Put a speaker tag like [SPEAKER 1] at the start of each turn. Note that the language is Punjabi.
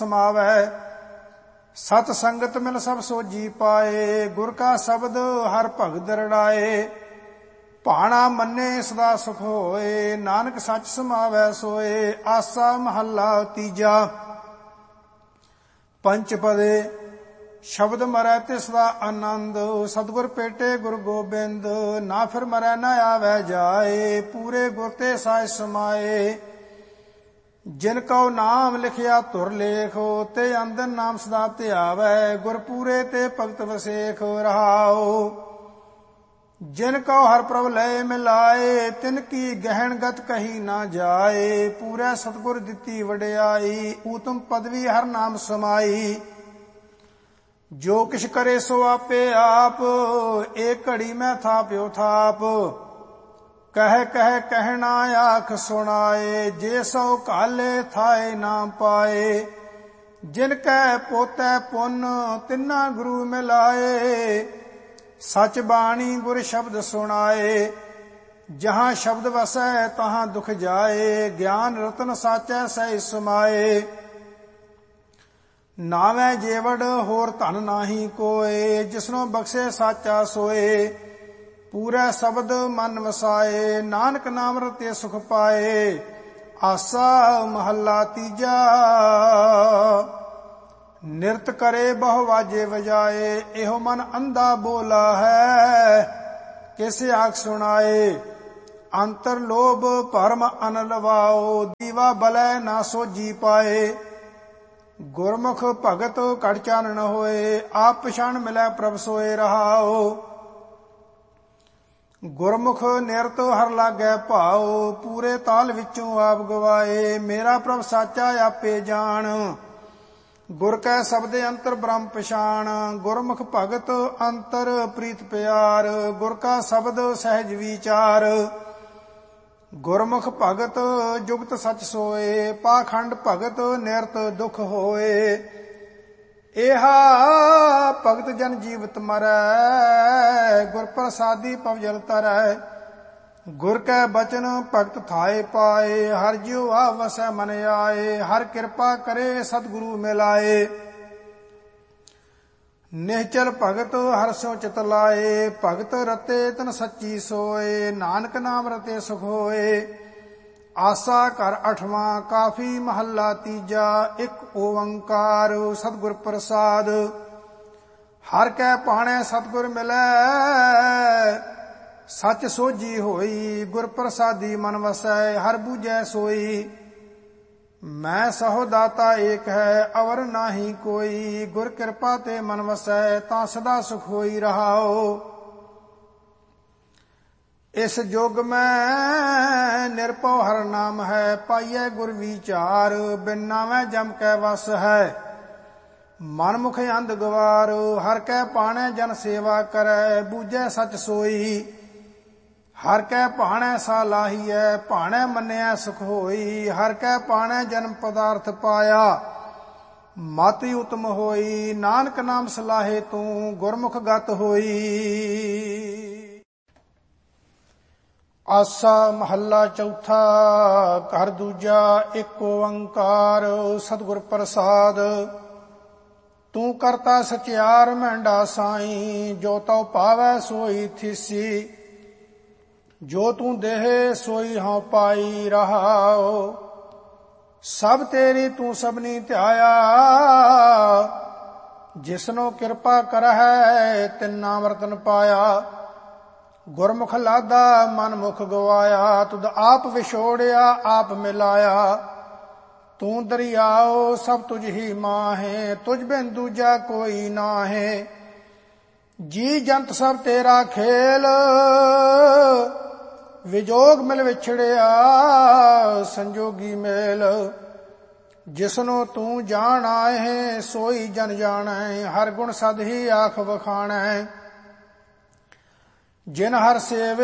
[SPEAKER 1] ਸਮਾਵੈ। ਸਤ ਸੰਗਤ ਮਿਲ ਸਭ ਸੋਜੀ ਪਾਏ, ਗੁਰ ਕਾ ਸ਼ਬਦ ਹਰ ਭਗਤ ਰੜਾਏ। ਭਾਣਾ ਮੰਨੇ ਸਦਾ ਸੁਖ ਹੋਏ, ਨਾਨਕ ਸੱਚ ਸਮਾਵੈ ਸੋਏ। ਆਸਾ ਮਹੱਲਾ ਤੀਜਾ। ਪੰਚਪਦੇ ਸ਼ਬਦ ਮਰੈ ਤਿਸ ਦਾ ਆਨੰਦ, ਸਤਿਗੁਰ ਭੇਟੇ ਗੁਰ ਗੋਬਿੰਦ। ਨਾ ਫਿਰ ਮਰੈ ਨਾ ਆਵੈ ਜਾਏ, ਪੂਰੇ ਗੁਰ ਤੇ ਸਾਇ ਸਮਾਏ। ਜਿਨ ਕਉ ਨਾਮ ਲਿਖਿਆ ਧੁਰ ਲੇਖ, ਤੇ ਅੰਦਰ ਨਾਮ ਸਦਾ ਧਿਆਵੈ। ਗੁਰ ਪੂਰੇ ਤੇ ਭਗਤ ਵਸੇਖ ਰਹਾਉ। ਜਿਨ ਕਉ ਹਰ ਪ੍ਰਭ ਲਏ ਮਿਲਾਏ, ਤਿਨ ਕੀ ਗਹਿਣ ਗਤ ਕਹੀ ਨਾ ਜਾਏ। ਪੂਰੇ ਸਤਿਗੁਰ ਦਿੱਤੀ ਵਡਿਆਈ, ਊਤਮ ਪਦਵੀ ਹਰ ਨਾਮ ਸਮਾਈ। ਜੋ ਕਿਛ ਕਰੇ ਸੋ ਆਪੇ ਆਪ, ਏਕ ਘੜੀ ਮੈਂ ਥਾਪਿਓ ਥਾਪ। ਕਹਿ ਕਹਿ ਕਹਿਣਾ ਆਖ ਸੁਣਾਏ, ਜੇ ਸੋ ਕਾਲੇ ਥਾਏ ਨਾ ਪਾਏ। ਜਿਨ ਕੈ ਪੋਤੈ ਪੁੰਨ ਤਿੰਨਾ ਗੁਰੂ ਮਿਲਾਏ, ਸਚ ਬਾਣੀ ਗੁਰ ਸ਼ਬਦ ਸੁਣਾਏ। ਜਹਾਂ ਸ਼ਬਦ ਵਸੈ ਤਹਾਂ ਦੁਖ ਜਾਏ, ਗਿਆਨ ਰਤਨ ਸਾਚੈ ਸਹਿ ਸਮਾਏ। ਨਾਵੇਂ ਜੇਵੜ ਹੋਰ ਧਨ ਨਾਹੀ ਕੋਏ, ਜਿਸਨੋ ਬਖਸ਼ੇ ਸਾਚਾ ਸੋਏ। ਪੂਰਾ ਸ਼ਬਦ ਮਨ ਵਸਾਏ, ਨਾਨਕ ਨਾਮ ਰਤੇ ਸੁਖ ਪਾਏ। ਆਸਾ ਮਹੱਲਾ ਤੀਜਾ। ਨਿਰਤ ਕਰੇ ਬਹੁ ਵਾਜੇ ਵਜਾਏ, ਇਹੋ ਮਨ ਅੰਧਾ ਬੋਲਾ ਹੈ, ਕਿਸ ਆਖ ਸੁਣਾਏ। ਅੰਤਰ ਲੋਭ ਭਰਮ ਅਨ ਲਵਾਓ, ਦੀਵਾ ਬਲੈ ਨਾ ਸੋਜੀ ਪਾਏ। ਗੁਰਮੁਖ ਭਗਤ ਘਟ ਚਾਨਣ ਹੋਏ, ਆਪ ਪਛਾਣ ਮਿਲੈ ਪ੍ਰਭ ਸੋਏ ਰਹਾਓ। ਗੁਰਮੁਖ ਨਿਰਤ ਹਰ ਲਾਗੈ ਭਾਉ, ਪੂਰੇ ਤਾਲ ਵਿੱਚੋਂ ਆਪ ਗਵਾਏ। ਮੇਰਾ ਪ੍ਰਭ ਸਾਚਾ ਆਪੇ ਜਾਣ, ਗੁਰ ਕੈ ਸ਼ਬਦੇ ਅੰਤਰ ਬ੍ਰਹਮ ਪਛਾਣ। ਗੁਰਮੁਖ ਭਗਤ ਅੰਤਰ ਪ੍ਰੀਤ ਪਿਆਰ, ਗੁਰ ਕਾ ਸ਼ਬਦ ਸਹਿਜ ਵਿਚਾਰ। ਗੁਰਮੁਖ ਭਗਤ ਜੁਗਤ ਸਚ ਸੋਏ, ਪਾਖੰਡ ਭਗਤ ਨਿਰਤ ਦੁਖ ਹੋਏ। ਇਹਾ ਭਗਤ ਜਨ ਜੀਵਤ ਮਰੈ, ਗੁਰ ਪ੍ਰਸਾਦੀ ਪਵ ਜਲ ਤਰੈ। ਗੁਰ ਕੈ ਬਚਨ ਭਗਤ ਥਾਏ ਪਾਏ, ਹਰ ਜਿਉ ਆ ਵਸੈ ਮਨ ਆਏ। ਹਰ ਕਿਰਪਾ ਕਰੇ ਸਤਿਗੁਰੂ ਮਿਲਾਏ, ਨਿਹਚਲ ਭਗਤ ਹਰ ਸਿਉ ਚਿਤ ਲਾਏ। ਭਗਤ ਰਤੇ ਤਨ ਸੱਚੀ ਸੋਏ, ਨਾਨਕ ਨਾਮ ਰਤੇ ਸੁਖ ਹੋਏ। ਆਸਾ ਘਰ ਅਠਵਾਂ ਕਾਫੀ ਮਹੱਲਾ ਤੀਜਾ। ਇੱਕ ਓੰਕਾਰ ਸਤਿਗੁਰ ਪ੍ਰਸਾਦ, ਹਰ ਕੈ ਭਾਣੈ ਸਤਿਗੁਰ ਮਿਲੈ। ਸੱਚ ਸੋਝੀ ਹੋਈ, ਗੁਰ ਪ੍ਰਸਾਦੀ ਮਨ ਵਸੈ। ਹਰ ਬੂਝੈ ਸੋਈ, ਮੈਂ ਸਹੁ ਦਾਤਾ ਏਕ ਹੈ, ਅਵਰ ਨਾਹੀ ਕੋਈ। ਗੁਰ ਕਿਰਪਾ ਤੇ ਮਨ ਵਸੈ, ਤਾਂ ਸਦਾ ਸੁਖ ਹੋਈ ਰਹਾਓ। ਇਸ ਯੁਗ ਮੈਂ ਨਿਰਭਉ ਹਰ ਨਾਮ ਹੈ, ਪਾਈਐ ਗੁਰ ਵਿਚਾਰ। ਬਿਨ ਨਾਵੇਂ ਜਮ ਕੈ ਵਸ ਹੈ, ਮਨ ਮੁਖ ਅੰਧ ਗਵਾਰ। ਹਰ ਕੈ ਭਾਣੈ ਜਨ ਸੇਵਾ ਕਰੈ, ਬੂਝੈ ਸਚ ਸੋਈ। ਹਰ ਕੈ ਭਾਣੈ ਸਾ ਲਾਹੀਐ, ਭਾਣੈ ਮੰਨਿਐ ਸੁਖ ਹੋਈ। ਹਰ ਕੈ ਭਾਣੈ ਜਨਮ ਪਦਾਰਥ ਪਾਇਆ, ਮਤਿ ਉਤਮ ਹੋਈ। ਨਾਨਕ ਨਾਮ ਸਲਾਹੇ ਤੂੰ, ਗੁਰਮੁਖ ਗਤ ਹੋਈ। ਆਸਾ ਮਹੱਲਾ ਚੌਥਾ। ਘਰ ਦੂਜਾ। ਇੱਕ ਓੰਕਾਰ ਸਤਿਗੁਰ ਪ੍ਰਸਾਦ, ਤੂੰ ਕਰਤਾ ਸਚਿਆਰ ਮਹਿੰਡਾ ਸਾਈਂ। ਜੋ ਤਉ ਪਾਵੈ ਸੋਈ ਥੀਸੀ, ਜੋ ਤੂੰ ਦੇਹ ਸੋਈ ਹਉ ਪਾਈ ਰਹਾਉ। ਸਭ ਤੇਰੀ ਤੂੰ ਸਭਨੀ ਧਿਆਇਆ, ਜਿਸਨੋ ਕਿਰਪਾ ਕਰਹਿ ਤਿਨ ਨਾਮ ਰਤਨ ਪਾਇਆ। ਗੁਰਮੁਖ ਲਾਦਾ ਮਨ ਮੁਖ ਗਵਾਇਆ, ਤੁਧ ਆਪ ਵਿਛੋੜਿਆ ਆਪ ਮਿਲਾਇਆ। ਤੂੰ ਦਰਿਆਓ ਸਭ ਤੁਝ ਹੀ ਮਾਹੇ, ਤੁਝ ਬਿਨ ਦੂਜਾ ਕੋਈ ਨਾਹੇ। ਜੀ ਜੰਤ ਸਭ ਤੇਰਾ ਖੇਲ, ਵਿਜੋਗ ਮਿਲ ਵਿਛੜਿਆ ਸੰਜੋਗੀ ਮੇਲ। ਜਿਸਨੋ ਤੂੰ ਜਾਣ ਆਏ, ਸੋਈ ਜਨ ਜਾਣੈ। ਹਰ ਗੁਣ ਸਦ ਹੀ ਆਖ ਵਖਾਣੈ, ਜਿਨ ਹਰ ਸੇਵ